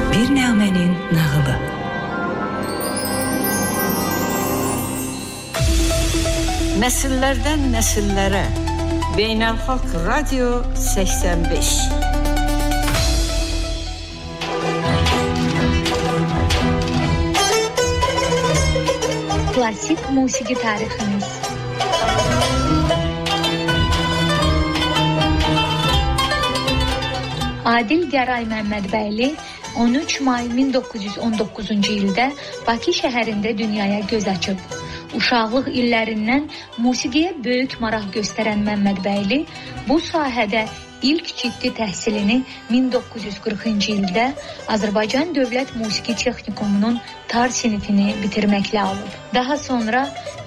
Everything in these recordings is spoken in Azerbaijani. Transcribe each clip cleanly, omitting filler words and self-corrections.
Bir nəğmənin nağılı. Nəsillərdən nəsillərə Beynəlxalq Radio 85. Klasik musiqi tariximiz. Adil Gəray Məmmədbəyli 13 may 1919-cu ildə Bakı şəhərində dünyaya göz açıb. Uşaqlıq illərindən musiqiyə böyük maraq göstərən Məmmədbəyli bu sahədə ilk ciddi təhsilini 1940-cı ildə Azərbaycan Dövlət Musiqi Texnikumunun tar sinifini bitirməklə alıb. Daha sonra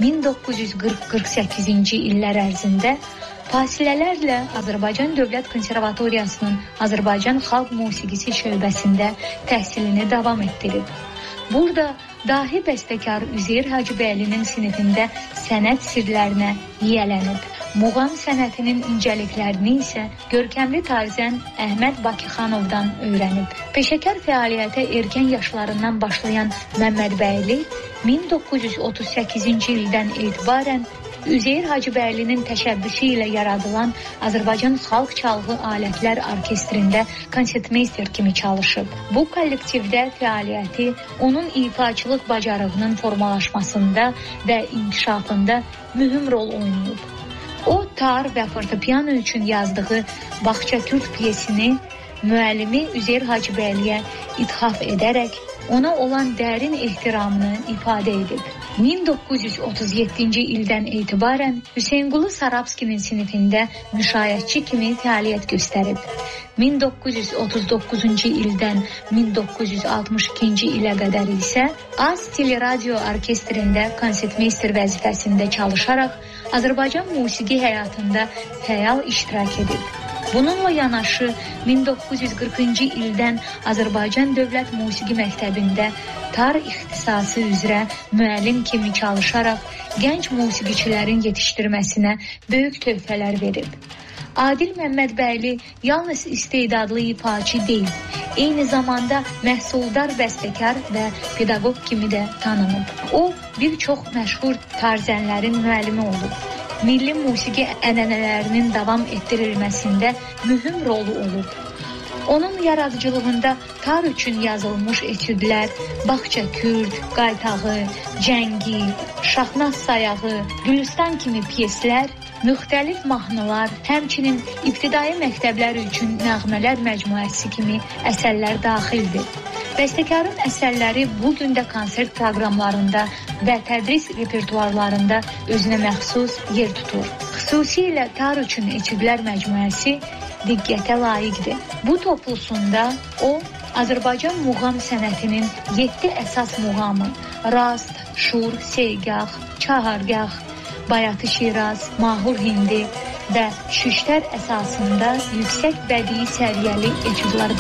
1940-48-ci illər ərzində fasilələrlə Azərbaycan Dövlət Konservatoriyasının Azərbaycan Xalq Musiqisi şöbəsində təhsilini davam etdirib. Burada dahi bəstəkar Üzeyir Hacıbəylinin sinifində sənət sirlərinə yiyələnib. Muğam sənətinin incəliklərini isə görkəmli tarzən Əhməd Bakıxanovdan öyrənib. Peşəkar fəaliyyətə erkən yaşlarından başlayan Məmmədbəyli 1938-ci ildən etibarən Üzeyir Hacıbəylinin təşəbbüsü ilə yaradılan Azərbaycan Xalq Çalğı Alətlər Orkestrində konsertmeyster kimi çalışıb. Bu kollektivdə fəaliyyəti onun ifaçılıq bacarığının formalaşmasında və inkişafında mühüm rol oynayıb. O, tar və fortepiano üçün yazdığı Bağça Türk piyesini müəllimi Üzeyir Hacıbəyliyə ithaf edərək ona olan dərin ehtiramını ifadə edib. 1937-ci ildən etibarən Hüseynqulu Sarabskinin sinifində müşayiətçi kimi fəaliyyət göstərib. 1939-cu ildən 1962-ci ilə qədər isə Az Teleradio Orkestrində konsertmeyster vəzifəsində çalışaraq Azərbaycan musiqi həyatında fəal iştirak edib. Bununla yanaşı 1940-cı ildən Azərbaycan Dövlət Musiqi Məktəbində tar ixtisası üzrə müəllim kimi çalışaraq gənc musiqiçilərin yetişdirməsinə böyük töhfələr verib. Adil Məmmədbəyli yalnız istedadlı ifaçı deyil, eyni zamanda məhsuldar bəstəkar və pedaqoq kimi də tanınıb. O, bir çox məşhur tarzənlərin müəllimi olub. Milli musiqi ənənələrinin davam etdirilməsində mühüm rolu olub. Onun yaradıcılığında tar üçün yazılmış etüdlər, Bağça Kürd, Qaytağı, Cəngi, Şahnaz Sayağı, Gülüstan kimi piyeslər, müxtəlif mahnılar, həmçinin ibtidai məktəblər üçün nəğmələr məcmuəsi kimi əsərlər daxildir. Bəstəkarın əsərləri bugün də konsert proqramlarında və tədris repertuarlarında özünə məxsus yer tutur. Xüsusilə tar üçün etüdlər məcmuəsi diqqətə layiqdir. Bu toplusunda o, Azərbaycan muğam sənətinin 7 əsas muğamı, Rast, Şur, Seygah, Çahargah, Bayatı Şiraz, Mahur Hindi və Şüştər əsasında yüksək bədii səviyyəli etüdlər